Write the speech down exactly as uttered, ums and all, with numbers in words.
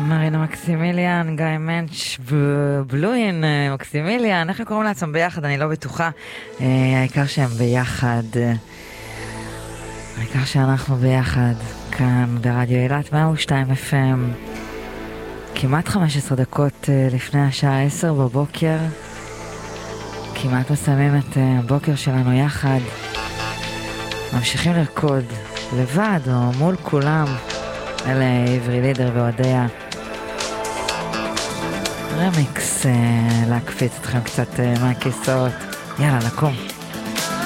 מרינה מקסימיליאן, גיא מנץ', בלוין מקסימיליאן, איך הם קוראים לעצמם ביחד? אני לא בטוחה. העיקר שהם ביחד, העיקר שאנחנו ביחד כאן ברדיו אילת מאה ושתיים אף אם, כמעט חמש עשרה דקות לפני השעה עשר בבוקר, כמעט מסיימים את הבוקר שלנו יחד, ממשיכים לרקוד לבד או מול כולם. אלה עברי לידר ועודיה, רמיקס להקפיץ אתכם קצת מהכיסאות. יאללה, לקום.